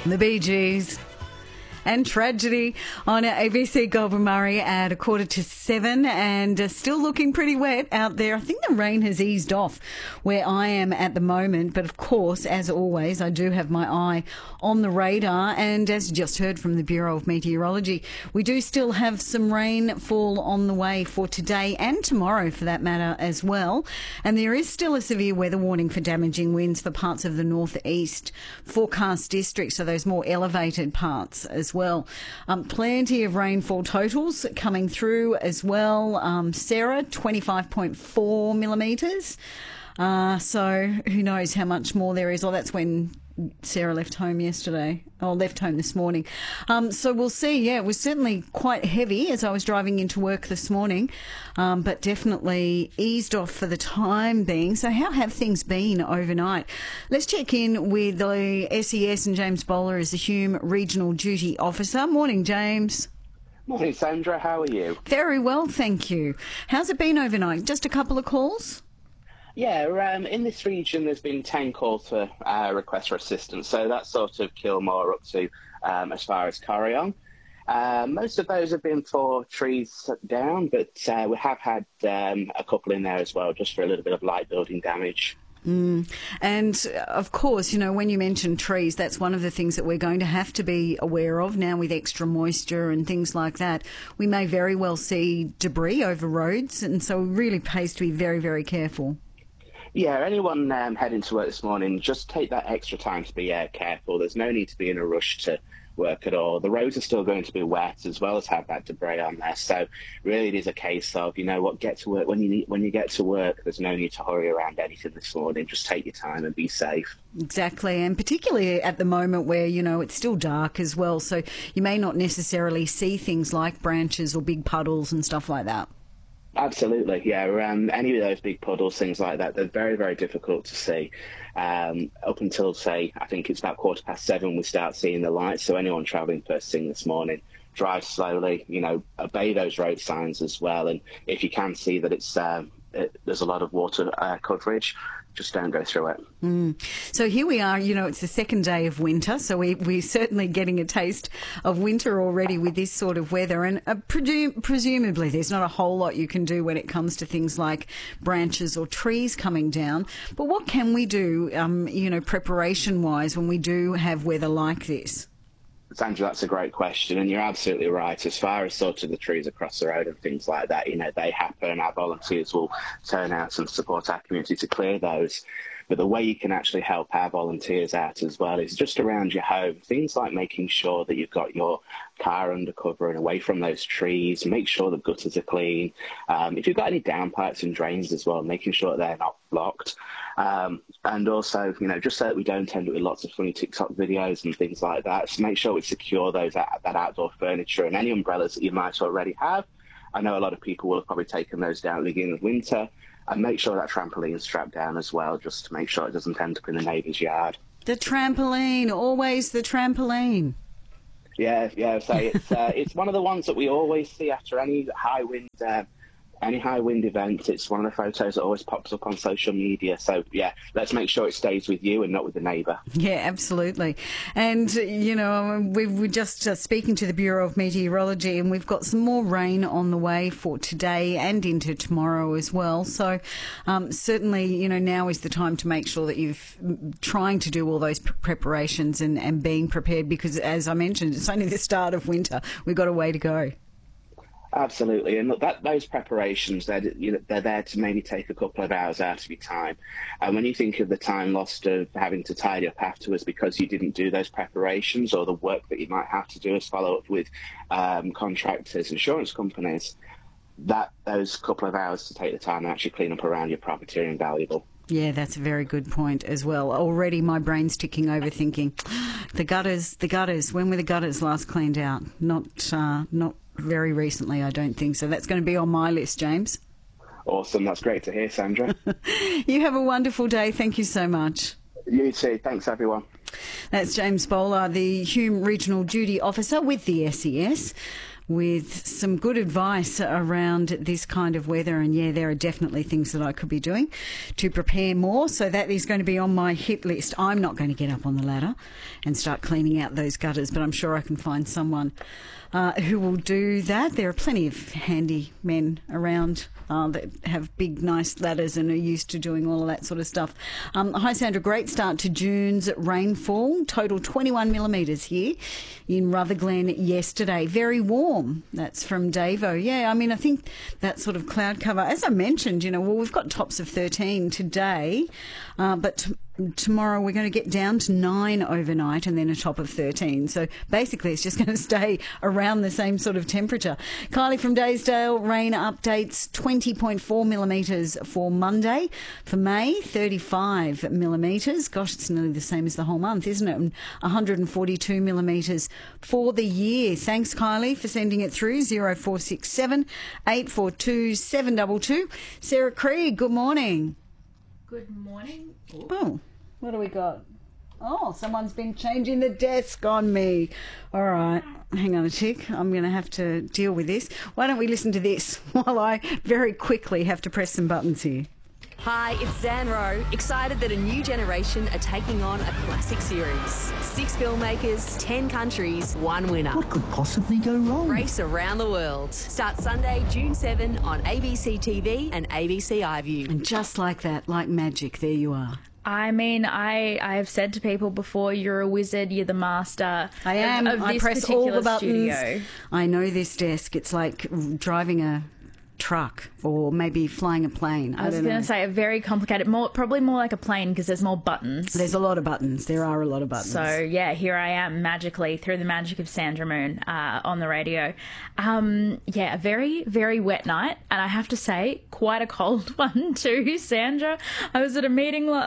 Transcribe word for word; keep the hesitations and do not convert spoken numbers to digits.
The Bee Gees and Tragedy on A B C Goulburn Murray at a quarter to seven, and uh, still looking pretty wet out there. I think the rain has eased off where I am at the moment, but of course, as always, I do have my eye on the radar, and as you just heard from the Bureau of Meteorology, we do still have some rainfall on the way for today and tomorrow for that matter as well, and there is still a severe weather warning for damaging winds for parts of the northeast forecast districts, so those more elevated parts as well. well. Um, plenty of rainfall totals coming through as well. Um, Sarah, twenty-five point four millimetres. Uh, so who knows how much more there is. Or that's when Sarah left home yesterday, or left home this morning. Um, so we'll see. Yeah, it was certainly quite heavy as I was driving into work this morning, um, but definitely eased off for the time being. So how have things been overnight? Let's check in with the S E S and James Bowler as the Hume Regional Duty Officer. Morning, James. Morning, Sandra. How are you? Very well, thank you. How's it been overnight? Just a couple of calls? Yeah, um, in this region there's been ten calls for uh, requests for assistance, so that's sort of Kilmore up to um, as far as Corryong. Uh, most of those have been for trees down, but uh, we have had um, a couple in there as well, just for a little bit of light building damage. Mm. And of course, you know, when you mention trees, that's one of the things that we're going to have to be aware of now with extra moisture and things like that. We may very well see debris over roads, and so it really pays to be very, very careful. Yeah, anyone um, heading to work this morning, just take that extra time to be uh, careful. There's no need to be in a rush to work at all. The roads are still going to be wet as well as have that debris on there. So really it is a case of, you know what, get to work. When you need, when you get to work, there's no need to hurry around anything this morning. Just take your time and be safe. Exactly, and particularly at the moment where, you know, it's still dark as well. So you may not necessarily see things like branches or big puddles and stuff like that. Absolutely, yeah. Um, any of those big puddles, things like that, they're very, very difficult to see. Um, up until, say, I think it's about quarter past seven, we start seeing the lights. So anyone travelling first thing this morning, drive slowly, you know, obey those road signs as well. And if you can see that it's um, it, there's a lot of water uh, coverage, just don't go through it. Mm. So here we are, you know, it's the second day of winter, so we, we're certainly getting a taste of winter already with this sort of weather, and uh, presu- presumably there's not a whole lot you can do when it comes to things like branches or trees coming down. But what can we do, um, you know, preparation-wise when we do have weather like this? Sandra, that's a great question, and you're absolutely right. As far as sort of the trees across the road and things like that, you know, they happen, and our volunteers will turn out and support our community to clear those. But the way you can actually help our volunteers out as well is just around your home. Things like making sure that you've got your car under cover and away from those trees. Make sure the gutters are clean. Um, if you've got any downpipes and drains as well, making sure that they're not blocked. Um, and also, you know, just so that we don't end up with lots of funny TikTok videos and things like that, so make sure we secure those that outdoor furniture and any umbrellas that you might already have. I know a lot of people will have probably taken those down at the beginning of winter. And make sure that trampoline's strapped down as well, just to make sure it doesn't end up in the neighbour's yard. The trampoline, always the trampoline. Yeah, yeah. So it's uh, it's one of the ones that we always see after any high wind, uh, any high wind event. It's one of the photos that always pops up on social media. So yeah, let's make sure it stays with you and not with the neighbour. Yeah, absolutely. And you know, we we're just uh, speaking to the Bureau of Meteorology, and we've got some more rain on the way for today and into tomorrow as well. So um, certainly, you know, now is the time to make sure that you're trying to do all those preparations and, and being prepared, because as I mentioned, it's only the start of winter. We've got a way to go. Absolutely, and look, that those preparations, they're, you know, they're there to maybe take a couple of hours out of your time. And when you think of the time lost of having to tidy up afterwards because you didn't do those preparations, or the work that you might have to do as follow-up with um, contractors, insurance companies, that those couple of hours to take the time and actually clean up around your property are invaluable. Yeah, that's a very good point as well. Already my brain's ticking over thinking, the gutters, the gutters, when were the gutters last cleaned out? Not, uh, not very recently, I don't think. So that's going to be on my list, James. Awesome. That's great to hear, Sandra. You have a wonderful day. Thank you so much. You too. Thanks, everyone. That's James Bowler, the Hume Regional Duty Officer with the S E S. with some good advice around this kind of weather. And yeah, there are definitely things that I could be doing to prepare more. So that is going to be on my hit list. I'm not going to get up on the ladder and start cleaning out those gutters, but I'm sure I can find someone uh, who will do that. There are plenty of handy men around Uh, that have big, nice ladders and are used to doing all of that sort of stuff. Um, hi, Sandra. Great start to June's rainfall. Total twenty-one millimetres here in Rutherglen yesterday. Very warm. That's from Davo. Yeah, I mean, I think that sort of cloud cover, as I mentioned, you know, well, we've got tops of thirteen today, uh, but t- tomorrow we're going to get down to nine overnight and then a top of thirteen. So basically it's just going to stay around the same sort of temperature. Kylie from Daysdale, rain updates, twenty point four millimetres for Monday. For May, thirty-five millimetres. Gosh, it's nearly the same as the whole month, isn't it? And one hundred forty-two millimetres for the year. Thanks, Kylie, for sending it through. zero four six seven, eight four two, seven two two. Sarah Krieg, good morning. Good morning. Oh, what do we got? Oh, someone's been changing the desk on me. All right, hang on a tick. I'm going to have to deal with this. Why don't we listen to this while I very quickly have to press some buttons here. Hi, it's Zan Rowe, excited that a new generation are taking on a classic series. Six filmmakers, ten countries, one winner. What could possibly go wrong? Race around the world. Starts Sunday, June seventh on A B C T V and A B C iView. And just like that, like magic, there you are. I mean, I I have said to people before, you're a wizard, you're the master. I am. Of, of I this press all the buttons. Studio. I know this desk. It's like driving a truck or maybe flying a plane. I, I was don't going know. to say a very complicated, more probably more like a plane because there's more buttons. There's a lot of buttons. There are a lot of buttons. So yeah, here I am magically through the magic of Sandra Moon uh, on the radio. Um, yeah, a very very wet night, and I have to say quite a cold one too, Sandra. I was at a meeting